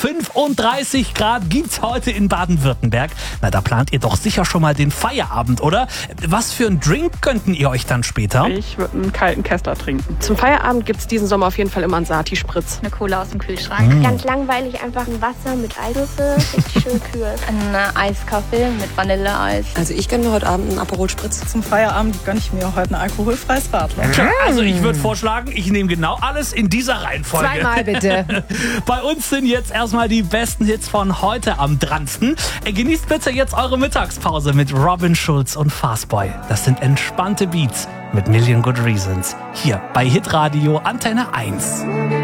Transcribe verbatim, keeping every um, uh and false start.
fünfunddreißig Grad gibt's heute in Baden-Württemberg. Na, da plant ihr doch sicher schon mal den Feierabend, oder? Was für einen Drink könnten ihr euch dann später? Ich würde einen kalten Kessler trinken. Zum Feierabend gibt's diesen Sommer auf jeden Fall immer einen Sati-Spritz. Eine Cola aus dem Kühlschrank. Mm. Ganz langweilig, einfach ein Wasser mit Eiswürfel, richtig schön kühl. Ein Eiskaffee mit Vanilleeis. Also ich gönne mir heute Abend einen Aperol Spritz. Zum Feierabend gönne ich mir heute ein alkoholfreies Radler. Also ich würde vorschlagen, ich nehme genau alles in dieser Reihenfolge. Zweimal bitte. Bei uns sind jetzt erstmal die besten Hits von heute am dransten. Genießt bitte jetzt eure Mittagspause mit Robin Schulz und Fastboy. Das sind entspannte Beats mit Million Good Reasons. Hier bei Hitradio Antenne eins.